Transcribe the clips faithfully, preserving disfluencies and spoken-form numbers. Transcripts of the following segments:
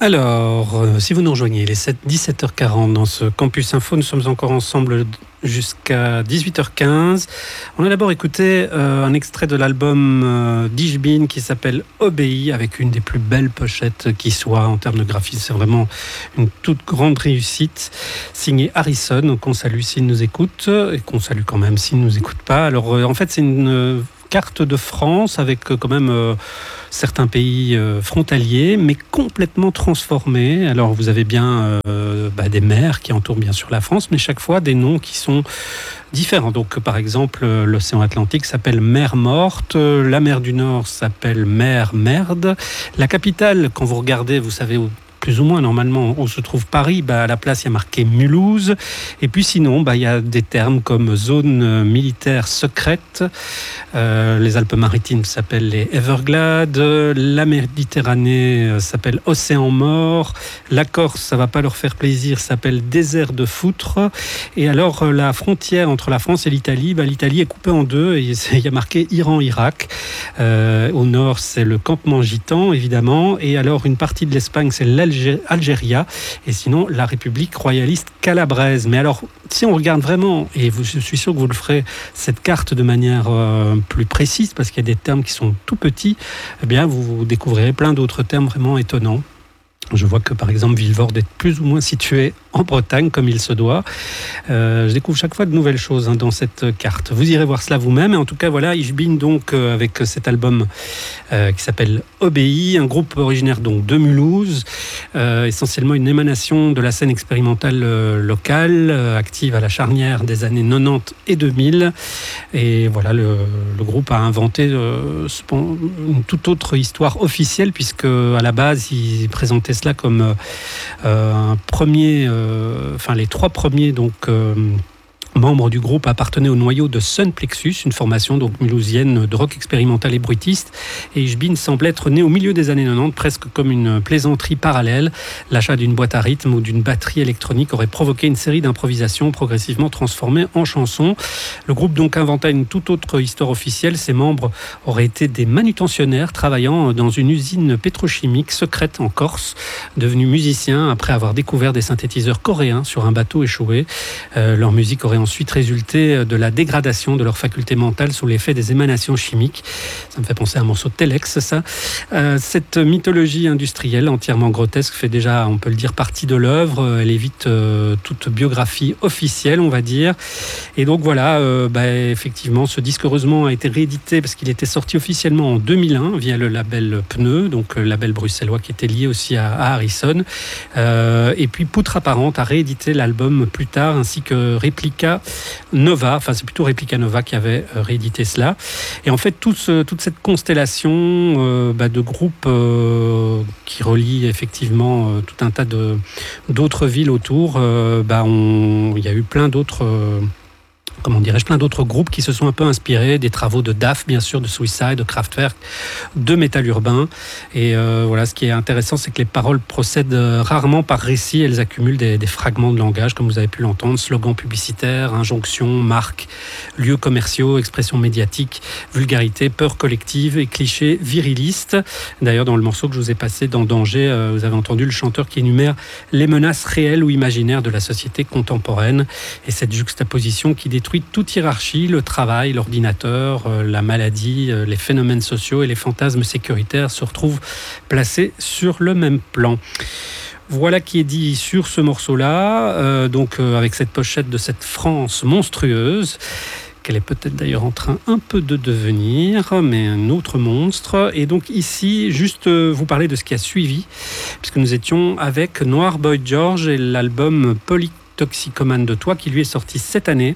Alors, euh, si vous nous rejoignez, il est dix-sept heures quarante dans ce Campus Info. Nous sommes encore ensemble jusqu'à dix-huit heures quinze. On a d'abord écouté euh, un extrait de l'album euh, d'Ishbin qui s'appelle Obéi, avec une des plus belles pochettes qui soit en termes de graphisme. C'est vraiment une toute grande réussite, signée Harrison, qu'on salue s'il nous écoute, et qu'on salue quand même s'il ne nous écoute pas. Alors, euh, en fait, c'est une euh, carte de France avec euh, quand même... Euh, certains pays euh, frontaliers, mais complètement transformés. Alors, vous avez bien euh, bah, des mers qui entourent bien sûr la France, mais chaque fois des noms qui sont différents. Donc, par exemple, l'océan Atlantique s'appelle mer Morte, la mer du Nord s'appelle mer Merde. La capitale, quand vous regardez, vous savez où plus ou moins normalement où se trouve Paris, bah, à la place il y a marqué Mulhouse, et puis sinon bah, il y a des termes comme zone militaire secrète, euh, les Alpes-Maritimes s'appellent les Everglades, la Méditerranée s'appelle Océan Mort, la Corse, ça va pas leur faire plaisir, s'appelle désert de Foutre, et alors la frontière entre la France et l'Italie, bah, l'Italie est coupée en deux, et il y a marqué Iran-Irak, euh, au nord c'est le campement gitan évidemment, et alors une partie de l'Espagne c'est l'Algérie, Algéria, et sinon la République royaliste calabraise. Mais alors, si on regarde vraiment, et vous, je suis sûr que vous le ferez, cette carte de manière euh, plus précise, parce qu'il y a des termes qui sont tout petits, eh bien, vous, vous découvrirez plein d'autres termes vraiment étonnants. Je vois que par exemple Vilvoorde est plus ou moins situé en Bretagne comme il se doit. Euh, je découvre chaque fois de nouvelles choses hein, dans cette carte. Vous irez voir cela vous-même. Et en tout cas, voilà, Ishbin donc euh, avec cet album euh, qui s'appelle Obéi, un groupe originaire donc de Mulhouse, euh, essentiellement une émanation de la scène expérimentale euh, locale, euh, active à la charnière des années quatre-vingt-dix et deux mille. Et voilà, le, le groupe a inventé euh, une toute autre histoire officielle puisque à la base, il présentait cela comme euh, un premier, euh, enfin les trois premiers donc euh, membres du groupe appartenaient au noyau de Sun Plexus, une formation donc mulhousienne de rock expérimental et bruitiste. Et Ishbin semble être né au milieu des années quatre-vingt-dix, presque comme une plaisanterie parallèle. L'achat d'une boîte à rythme ou d'une batterie électronique aurait provoqué une série d'improvisations progressivement transformées en chansons. Le groupe donc inventa une toute autre histoire officielle. Ses membres auraient été des manutentionnaires travaillant dans une usine pétrochimique secrète en Corse, devenus musiciens après avoir découvert des synthétiseurs coréens sur un bateau échoué. Euh, leur musique aurait ensuite résulté de la dégradation de leur faculté mentale sous l'effet des émanations chimiques. Ça me fait penser à un morceau de Telex, ça. Euh, cette mythologie industrielle entièrement grotesque fait déjà, on peut le dire, partie de l'œuvre. Elle évite euh, toute biographie officielle, on va dire. Et donc voilà, euh, bah, effectivement, ce disque heureusement a été réédité parce qu'il était sorti officiellement en deux mille un via le label Pneu, donc le label bruxellois qui était lié aussi à, à Harrison. Euh, et puis Poutre Apparente a réédité l'album plus tard, ainsi que Replica Nova, enfin c'est plutôt Replica Nova qui avait euh, réédité cela. Et en fait, tout ce, toute cette constellation euh, bah, de groupes euh, qui relient effectivement euh, tout un tas de, d'autres villes autour, euh, bah, on, il y a eu plein d'autres... Euh, comment dirais-je, plein d'autres groupes qui se sont un peu inspirés des travaux de D A F, bien sûr, de Suicide, de Kraftwerk, de Métal Urbain. Et euh, voilà, ce qui est intéressant, c'est que les paroles procèdent rarement par récit. Elles accumulent des, des fragments de langage, comme vous avez pu l'entendre, slogans publicitaires, injonctions, marques, lieux commerciaux, expressions médiatiques, vulgarité, peur collective et clichés virilistes. D'ailleurs, dans le morceau que je vous ai passé dans Danger, euh, vous avez entendu le chanteur qui énumère les menaces réelles ou imaginaires de la société contemporaine et cette juxtaposition qui détruit toute hiérarchie, le travail, l'ordinateur, euh, la maladie, euh, les phénomènes sociaux et les fantasmes sécuritaires se retrouvent placés sur le même plan. Voilà qui est dit sur ce morceau-là, euh, donc euh, avec cette pochette de cette France monstrueuse, qu'elle est peut-être d'ailleurs en train un peu de devenir, mais un autre monstre. Et donc ici, juste euh, vous parler de ce qui a suivi, puisque nous étions avec Noir Boy George et l'album Polytoxicomane de toi, qui lui est sorti cette année.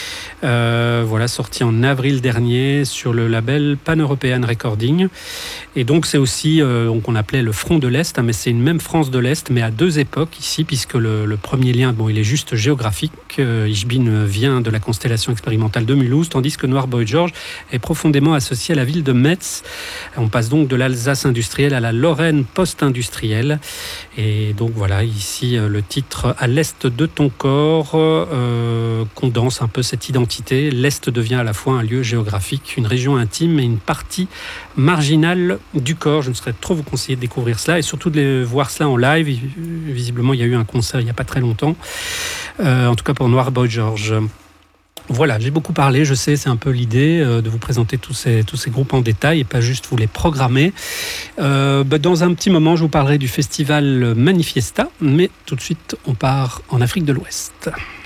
Euh, voilà, sorti en avril dernier sur le label Pan-European Recording. Et donc c'est aussi, euh, donc on appelait le front de l'Est, hein, mais c'est une même France de l'Est, mais à deux époques ici, puisque le, le premier lien, bon, il est juste géographique. Euh, Ishbin vient de la constellation expérimentale de Mulhouse, tandis que Noir Boy George est profondément associé à la ville de Metz. On passe donc de l'Alsace industrielle à la Lorraine post-industrielle. Et donc voilà, ici euh, le titre « À l'Est de ton corps euh, » condense un peu cette identité entité. L'Est devient à la fois un lieu géographique, une région intime et une partie marginale du corps. Je ne saurais trop vous conseiller de découvrir cela et surtout de les voir cela en live. Visiblement, il y a eu un concert il n'y a pas très longtemps, euh, en tout cas pour Noir Boy George. Voilà, j'ai beaucoup parlé, je sais, c'est un peu l'idée euh, de vous présenter tous ces, tous ces groupes en détail et pas juste vous les programmer. Euh, bah, dans un petit moment, je vous parlerai du festival Manifiesta, mais tout de suite, on part en Afrique de l'Ouest.